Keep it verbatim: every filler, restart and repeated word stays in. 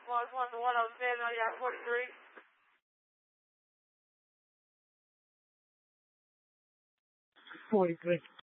Mars one to one, I was standing on Yacht forty-three. forty-three.